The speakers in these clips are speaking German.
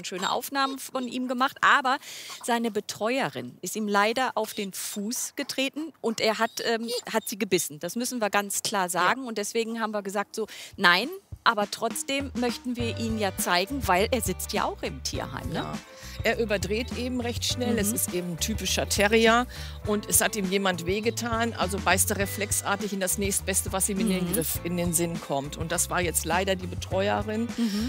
schöne Aufnahmen von ihm gemacht. Aber seine Betreuerin ist ihm leider auf den Fuß getreten und er hat sie gebissen. Das müssen wir ganz klar sagen. Ja. Und deswegen haben wir gesagt so, nein, aber trotzdem möchten wir ihn ja zeigen, weil er sitzt ja auch im Tierheim. Ne? Ja. Er überdreht eben recht schnell. Es ist eben ein typischer Terrier und es hat ihm jemand wehgetan. Also beißt er reflexartig in das nächstbeste, was ihm in den Griff, in den Sinn kommt. Und das war jetzt leider die Betreuerin.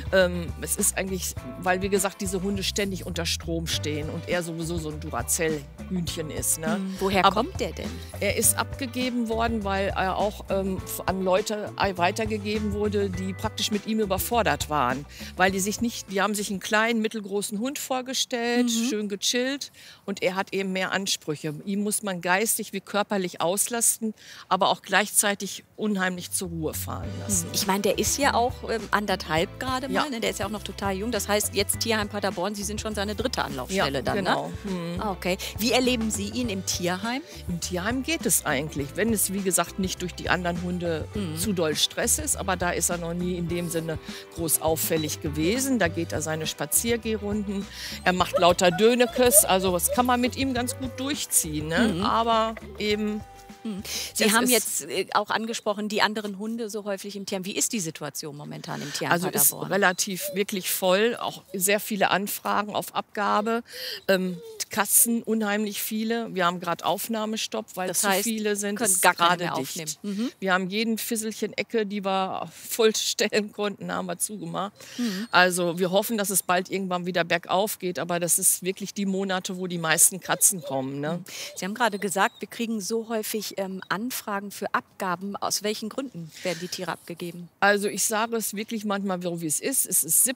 Es ist eigentlich, weil wie gesagt diese Hunde ständig unter Strom stehen und er sowieso so ein Duracell-Hühnchen ist. Ne? Woher kommt der denn? Er ist abgegeben worden, weil er auch an Leute weitergegeben wurde, die praktisch mit ihm überfordert waren. Weil die haben sich einen kleinen, mittelgroßen Hund vorgestellt, schön gechillt und er hat eben mehr Ansprüche. Ihm muss man geistig wie körperlich auslasten, aber auch gleichzeitig unheimlich zur Ruhe fahren lassen. Ich meine, der ist ja auch 1,5 gerade mal, Ja. ne? Der ist ja auch noch total jung. Das heißt, jetzt Tierheim Paderborn, Sie sind schon seine 3. Anlaufstelle dann, genau. ne? Ah, okay. Wie erleben Sie ihn im Tierheim? Im Tierheim geht es eigentlich, wenn es wie gesagt nicht durch die anderen Hunde zu doll Stress ist, aber da ist er noch nie in dem Sinne groß auffällig gewesen. Da geht er seine Spaziergehrunden, er macht lauter Dönekes, also das kann man mit ihm ganz gut durchziehen, ne? Aber eben... Sie haben jetzt auch angesprochen, die anderen Hunde so häufig im Tierheim. Wie ist die Situation momentan im Tierheim Also ist Paderborn? relativ wirklich voll, auch sehr viele Anfragen auf Abgabe. Katzen unheimlich viele. Wir haben gerade Aufnahmestopp, weil Das zu heißt, viele sind. können Es ist gar keine gerade mehr dicht. aufnehmen. Wir haben jeden Fisselchen-Ecke, die wir vollstellen konnten, haben wir zugemacht. Also wir hoffen, dass es bald irgendwann wieder bergauf geht, aber das ist wirklich die Monate, wo die meisten Katzen kommen. Ne? Sie haben gerade gesagt, wir kriegen so häufig Anfragen für Abgaben. Aus welchen Gründen werden die Tiere abgegeben? Also ich sage es wirklich manchmal so, wie es ist. Es ist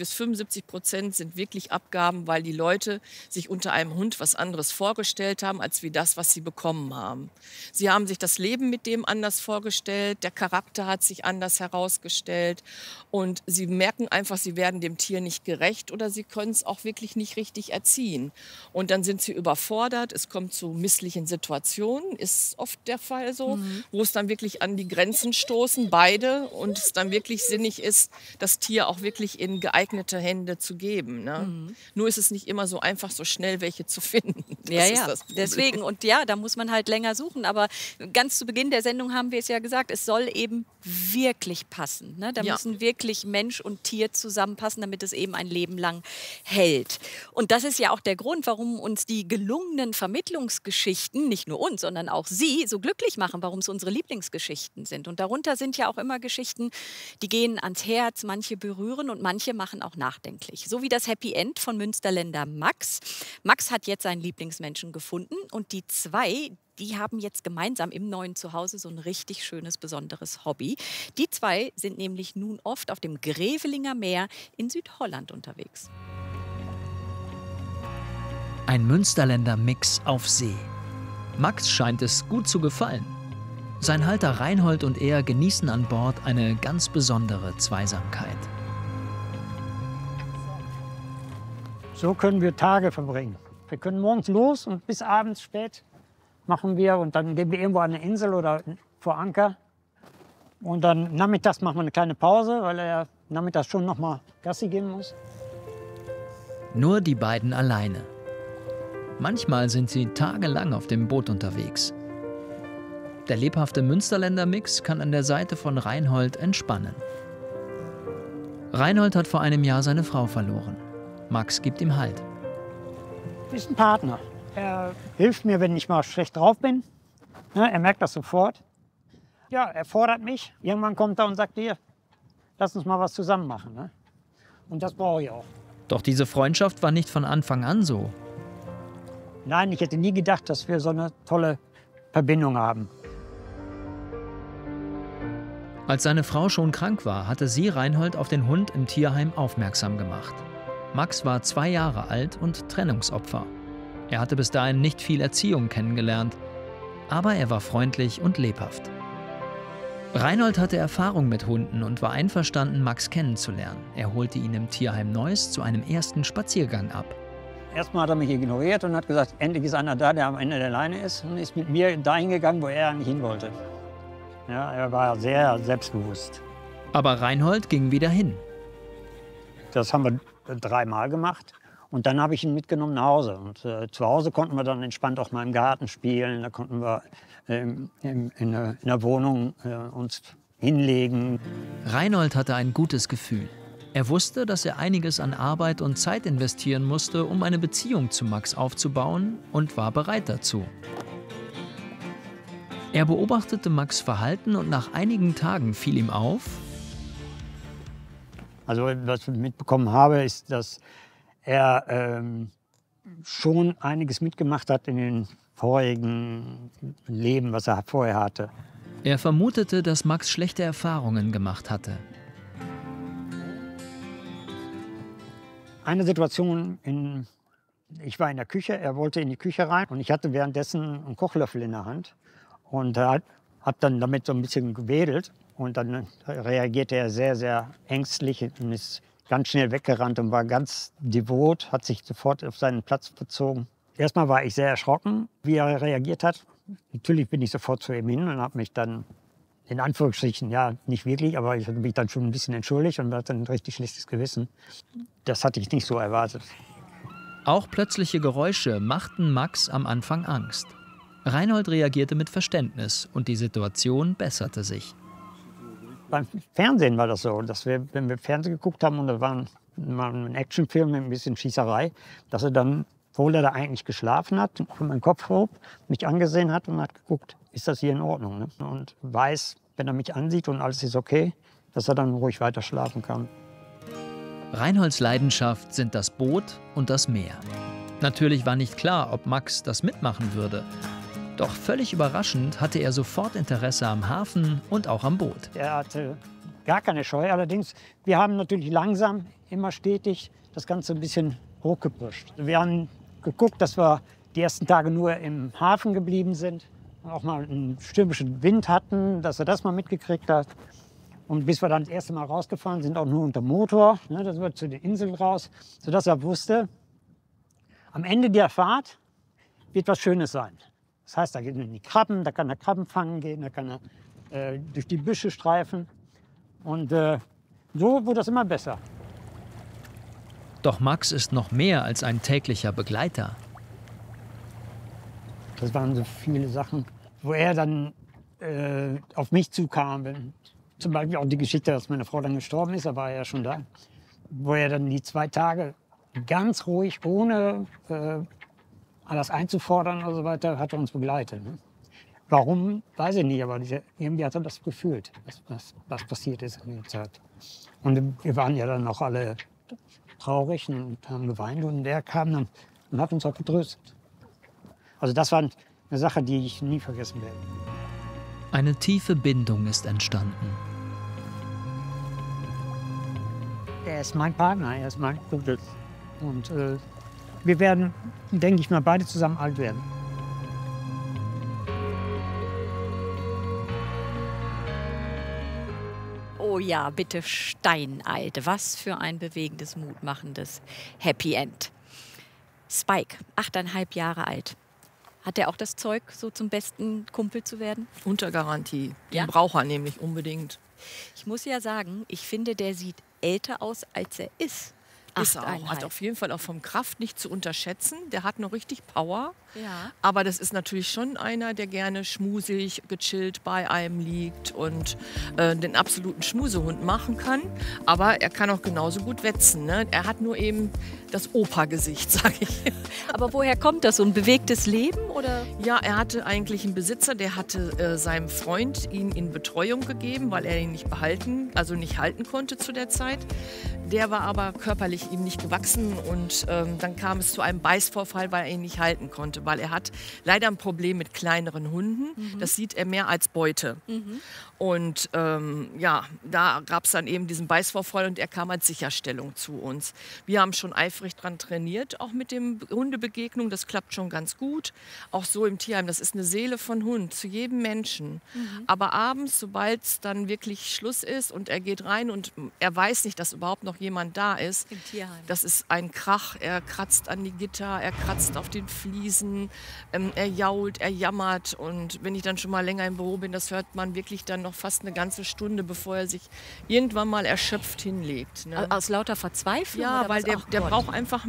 70–75% sind wirklich Abgaben, weil die Leute sich unter einem Hund was anderes vorgestellt haben, als wie das, was sie bekommen haben. Sie haben sich das Leben mit dem anders vorgestellt, der Charakter hat sich anders herausgestellt und sie merken einfach, sie werden dem Tier nicht gerecht oder sie können es auch wirklich nicht richtig erziehen. Und dann sind sie überfordert, es kommt zu misslichen Situationen, ist oft der Fall so, wo es dann wirklich an die Grenzen stoßen, beide, und es dann wirklich sinnig ist, das Tier auch wirklich in geeignete Hände zu geben. Ne? Nur ist es nicht immer so einfach, so schnell welche zu finden. Das ist das Problem. Deswegen. Und ja, da muss man halt länger suchen. Aber ganz zu Beginn der Sendung haben wir es ja gesagt, es soll eben wirklich passen. Ne? Da müssen wirklich Mensch und Tier zusammenpassen, damit es eben ein Leben lang hält. Und das ist ja auch der Grund, warum uns die gelungenen Vermittlungsgeschichten, nicht nur uns, sondern auch Sie, so glücklich machen, warum es unsere Lieblingsgeschichten sind. Und darunter sind ja auch immer Geschichten, die gehen ans Herz, manche berühren und manche machen auch nachdenklich. So wie das Happy End von Münsterländer Max. Max hat jetzt seinen Lieblingsmenschen gefunden und die 2, die haben jetzt gemeinsam im neuen Zuhause so ein richtig schönes, besonderes Hobby. Die 2 sind nämlich nun oft auf dem Grevelinger Meer in Südholland unterwegs. Ein Münsterländer Mix auf See. Max scheint es gut zu gefallen. Sein Halter Reinhold und er genießen an Bord eine ganz besondere Zweisamkeit. So können wir Tage verbringen. Wir können morgens los und bis abends spät machen wir und dann gehen wir irgendwo an eine Insel oder vor Anker. Und dann nachmittags machen wir eine kleine Pause, weil er nachmittags schon noch mal Gassi gehen muss. Nur die beiden alleine. Manchmal sind sie tagelang auf dem Boot unterwegs. Der lebhafte Münsterländer Mix kann an der Seite von Reinhold entspannen. Reinhold hat vor einem Jahr seine Frau verloren. Max gibt ihm Halt. Ist ein Partner. Er hilft mir, wenn ich mal schlecht drauf bin. Ja, er merkt das sofort. Ja, er fordert mich. Irgendwann kommt er und sagt, hier, lass uns mal was zusammen machen. Ne? Und das brauche ich auch. Doch diese Freundschaft war nicht von Anfang an so. Nein, ich hätte nie gedacht, dass wir so eine tolle Verbindung haben. Als seine Frau schon krank war, hatte sie Reinhold auf den Hund im Tierheim aufmerksam gemacht. Max war 2 Jahre alt und Trennungsopfer. Er hatte bis dahin nicht viel Erziehung kennengelernt, aber er war freundlich und lebhaft. Reinhold hatte Erfahrung mit Hunden und war einverstanden, Max kennenzulernen. Er holte ihn im Tierheim Neuss zu einem ersten Spaziergang ab. Erstmal hat er mich ignoriert und hat gesagt, endlich ist einer da, der am Ende der Leine ist, und ist mit mir dahin gegangen, wo er eigentlich hin wollte. Ja, er war sehr selbstbewusst. Aber Reinhold ging wieder hin. Das haben wir 3-mal gemacht. Und dann habe ich ihn mitgenommen nach Hause. Und zu Hause konnten wir dann entspannt auch mal im Garten spielen. Da konnten wir in der Wohnung uns hinlegen. Reinhold hatte ein gutes Gefühl. Er wusste, dass er einiges an Arbeit und Zeit investieren musste, um eine Beziehung zu Max aufzubauen, und war bereit dazu. Er beobachtete Max' Verhalten und nach einigen Tagen fiel ihm auf: Also was ich mitbekommen habe, ist, dass er schon einiges mitgemacht hat in den vorigen Leben, was er vorher hatte. Er vermutete, dass Max schlechte Erfahrungen gemacht hatte. Eine Situation, ich war in der Küche, er wollte in die Küche rein und ich hatte währenddessen einen Kochlöffel in der Hand und habe dann damit so ein bisschen gewedelt und dann reagierte er sehr, sehr ängstlich und ist ganz schnell weggerannt und war ganz devot, hat sich sofort auf seinen Platz bezogen. Erstmal war ich sehr erschrocken, wie er reagiert hat. Natürlich bin ich sofort zu ihm hin und habe mich dann, in Anführungsstrichen, ja, nicht wirklich, aber ich habe mich dann schon ein bisschen entschuldigt und hatte ein richtig schlechtes Gewissen. Das hatte ich nicht so erwartet. Auch plötzliche Geräusche machten Max am Anfang Angst. Reinhold reagierte mit Verständnis und die Situation besserte sich. Beim Fernsehen war das so, dass wir, wenn wir Fernsehen geguckt haben und da war ein Actionfilm mit ein bisschen Schießerei, dass er dann, obwohl er da eigentlich geschlafen hat, von meinem Kopf hob, mich angesehen hat und hat geguckt, ist das hier in Ordnung? Ne? Und weiß, wenn er mich ansieht und alles ist okay, dass er dann ruhig weiter schlafen kann. Reinholds Leidenschaft sind das Boot und das Meer. Natürlich war nicht klar, ob Max das mitmachen würde. Doch völlig überraschend hatte er sofort Interesse am Hafen und auch am Boot. Er hatte gar keine Scheu. Allerdings, wir haben natürlich langsam, immer stetig das Ganze ein bisschen hochgepusht. Wir haben geguckt, dass wir die ersten Tage nur im Hafen geblieben sind. Auch mal einen stürmischen Wind hatten, dass er das mal mitgekriegt hat. Und bis wir dann das erste Mal rausgefahren sind, auch nur unter Motor, ne, das war zu den Inseln raus, sodass er wusste, am Ende der Fahrt wird was Schönes sein. Das heißt, da gehen die Krabben, da kann er Krabben fangen gehen, da kann er durch die Büsche streifen. Und so wurde das immer besser. Doch Max ist noch mehr als ein täglicher Begleiter. Das waren so viele Sachen, wo er dann auf mich zukam. Zum Beispiel auch die Geschichte, dass meine Frau dann gestorben ist, da war er ja schon da. Wo er dann die 2 Tage ganz ruhig, ohne alles einzufordern und so weiter, hat er uns begleitet. Ne? Warum, weiß ich nicht, aber irgendwie hat er das gefühlt, was passiert ist in der Zeit. Und wir waren ja dann auch alle traurig und haben geweint und der kam dann und hat uns auch getröstet. Also das war eine Sache, die ich nie vergessen werde. Eine tiefe Bindung ist entstanden. Er ist mein Partner, er ist mein Kumpel. Und wir werden, denke ich mal, beide zusammen alt werden. Oh ja, bitte Steinalt. Was für ein bewegendes, mutmachendes Happy End. Spike, 8,5 Jahre alt. Hat er auch das Zeug, so zum besten Kumpel zu werden? Unter Garantie. Ja? Den braucht er nämlich unbedingt. Ich muss ja sagen, ich finde, der sieht älter aus, als er ist. Ist er auch. Hat auf jeden Fall auch vom Kraft nicht zu unterschätzen. Der hat noch richtig Power. Ja. Aber das ist natürlich schon einer, der gerne schmusig, gechillt bei einem liegt und den absoluten Schmusehund machen kann. Aber er kann auch genauso gut wetzen. Ne? Er hat nur eben das Opa-Gesicht, sage ich. Aber woher kommt das? So ein bewegtes Leben? Oder? Ja, er hatte eigentlich einen Besitzer, der hatte seinem Freund ihn in Betreuung gegeben, weil er ihn nicht nicht halten konnte zu der Zeit. Der war aber körperlich ihm nicht gewachsen und dann kam es zu einem Beißvorfall, weil er ihn nicht halten konnte, weil er hat leider ein Problem mit kleineren Hunden. Mhm. Das sieht er mehr als Beute. Mhm. Und ja, da gab es dann eben diesen Beißvorfall und er kam als Sicherstellung zu uns. Wir haben schon eifrig dran trainiert, auch mit dem Hundebegegnung. Das klappt schon ganz gut. auch so im Tierheim, das ist eine Seele von Hund zu jedem Menschen. Aber abends, sobald es dann wirklich Schluss ist und er geht rein und er weiß nicht, dass überhaupt noch jemand da ist, Im Tierheim. das ist ein Krach. Er kratzt an die Gitter, er kratzt auf den Fliesen, er jault, er jammert. Und wenn ich dann schon mal länger im Büro bin, das hört man wirklich dann noch fast eine ganze Stunde, bevor er sich irgendwann mal erschöpft hinlegt. Ne? Aus lauter Verzweiflung? Ja, oder weil was? der Ach Gott. braucht einfach